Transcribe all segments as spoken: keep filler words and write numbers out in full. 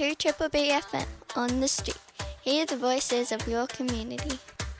to Triple B F M on the street. Hear the voices of your community.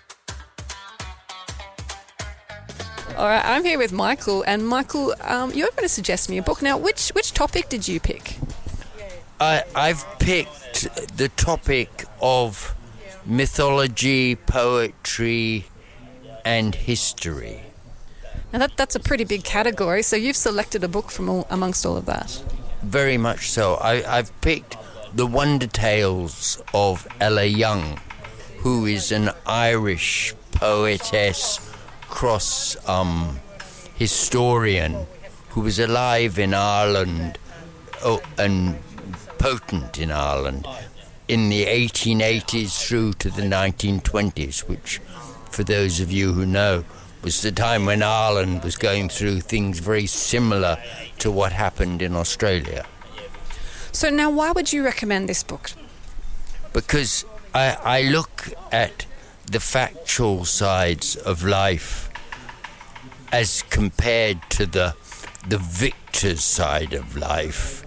All right, I'm here with Michael, and Michael, um, you're going to suggest me a book. Now, which which topic did you pick? I, I've picked the topic of mythology, poetry, and history. Now, that that's a pretty big category, so you've selected a book from all, amongst all of that. Very much so. I, I've picked The Wonder Tales of Ella Young, who is an Irish poetess cross um, historian who was alive in Ireland oh, and potent in Ireland in the eighteen eighties through to the nineteen twenties, which, for those of you who know, was the time when Ireland was going through things very similar to what happened in Australia. So now, why would you recommend this book? Because I, I look at the factual sides of life as compared to the the victor's side of life,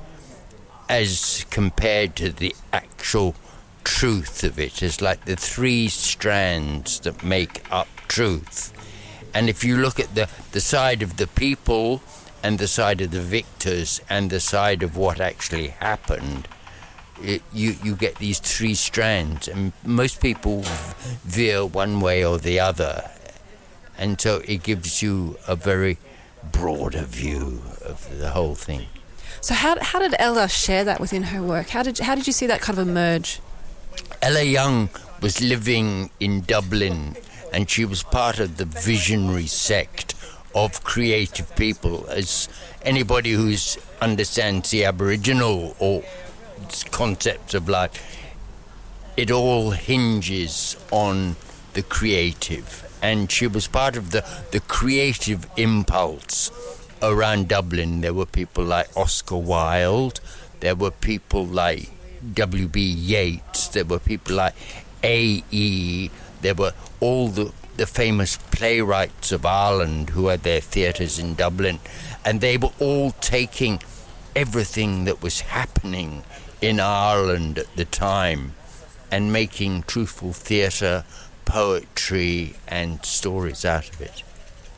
as compared to the actual truth of it, as like the three strands that make up truth. And if you look at the, the side of the people and the side of the victors and the side of what actually happened, it, you, you get these three strands. And most people veer one way or the other. And so it gives you a very broader view of the whole thing. So how how did Ella share that within her work? How did how did you see that kind of emerge? Ella Young was living in Dublin, and she was part of the visionary sect of creative people. As anybody who understands the Aboriginal or concepts of life, it all hinges on the creative. And she was part of the, the creative impulse around Dublin. There were people like Oscar Wilde, there were people like W B Yeats, there were people like A E, there were all the, the famous playwrights of Ireland who had their theatres in Dublin, and they were all taking everything that was happening in Ireland at the time and making truthful theatre, poetry and stories out of it.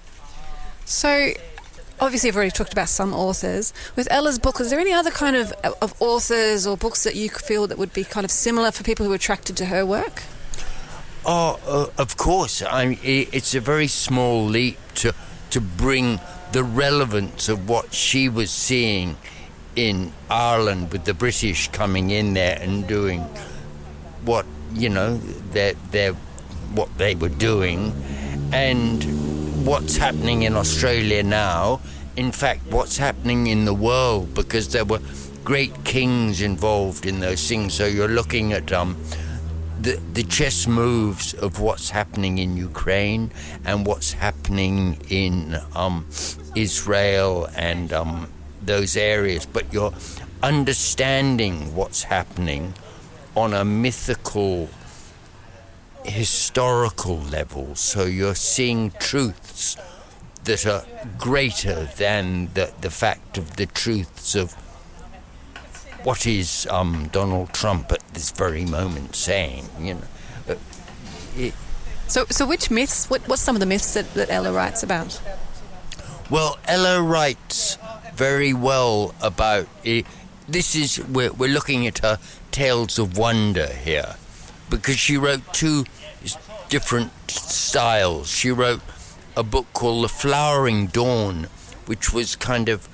So, obviously, I've already talked about some authors. With Ella's book, is there any other kind of, of authors or books that you feel that would be kind of similar for people who are attracted to her work? Oh, uh, of course. I mean, it's a very small leap to to bring the relevance of what she was seeing in Ireland with the British coming in there and doing what, you know, their their what they were doing, and what's happening in Australia now. In fact, what's happening in the world, because there were great kings involved in those things. So you're looking at um, the the chess moves of what's happening in Ukraine and what's happening in um, Israel and um, those areas. But you're understanding what's happening on a mythical, historical level, so you're seeing truths that are greater than the, the fact of the truths of what is um, Donald Trump at this very moment saying, you know. Uh, it, so so which myths, what, what's some of the myths that, that Ella writes about? Well, Ella writes very well about it. This is, we're, we're looking at her Tales of Wonder here, because she wrote two different styles. She wrote a book called The Flowering Dawn, which was kind of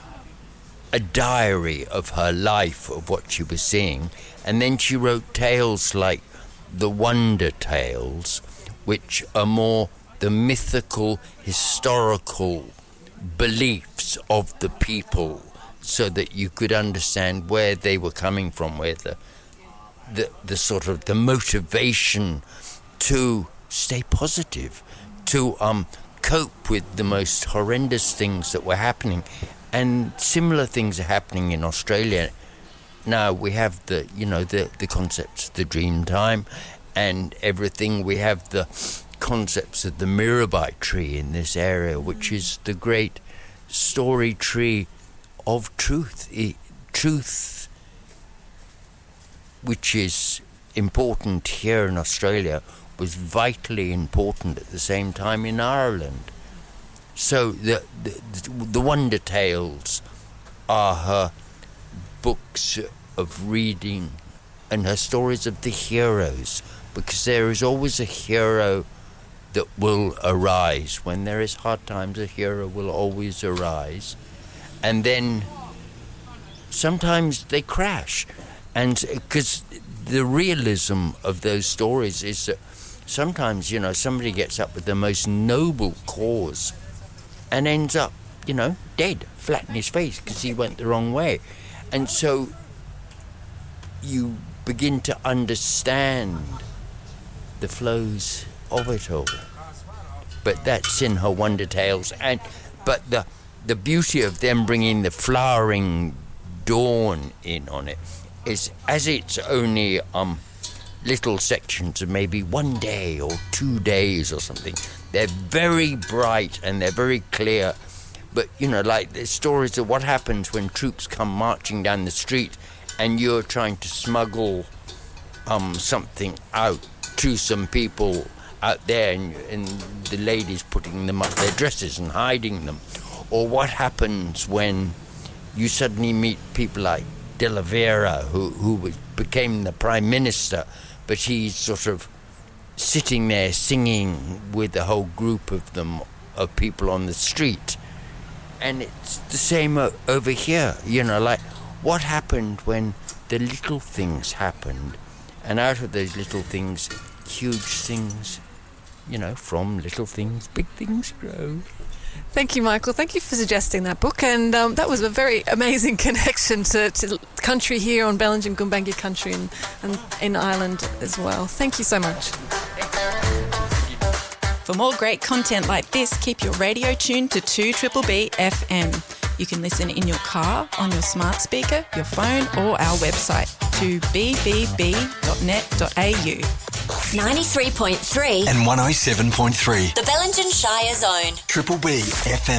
a diary of her life, of what she was seeing. And then she wrote tales like The Wonder Tales, which are more the mythical, historical beliefs of the people, so that you could understand where they were coming from, where the the, the sort of the motivation to stay positive, to um, cope with the most horrendous things that were happening. And similar things are happening in Australia. Now we have the, you know, the, the concepts of the dream time and everything. We have the concepts of the Mirabai tree in this area, which is the great story tree of truth. It, truth which is important here in Australia, was vitally important at the same time in Ireland. So the the, the Wonder Tales are her books of reading and her stories of the heroes, because there is always a hero that will arise. When there is hard times, a hero will always arise. And then sometimes they crash. And because the realism of those stories is that sometimes, you know, somebody gets up with the most noble cause and ends up, you know, dead, flat in his face because he went the wrong way. And so you begin to understand the flows of it all. But that's in her Wonder Tales. And but the the beauty of them bringing the flowering dawn in on it is, as it's only um little sections of maybe one day or two days or something, they're very bright and they're very clear. But, you know, like the stories of what happens when troops come marching down the street and you're trying to smuggle um, something out to some people out there, and, and the ladies putting them up their dresses and hiding them. Or what happens when you suddenly meet people like De La Vera, who, who was, became the Prime Minister, but he's sort of sitting there singing with a whole group of them, of people on the street. And it's the same o- over here, you know, like what happened when the little things happened, and out of those little things, huge things, you know, from little things, big things grow. Thank you, Michael. Thank you for suggesting that book, and um, that was a very amazing connection to, to country here on Bellingen Gumbaynggirr country and, and in Ireland as well. Thank you so much. For more great content like this, keep your radio tuned to two B B B F M. You can listen in your car, on your smart speaker, your phone, or our website, two b b b dot net dot a u. ninety-three point three and one oh seven point three. The Bellingen Shire Zone. Triple B F M.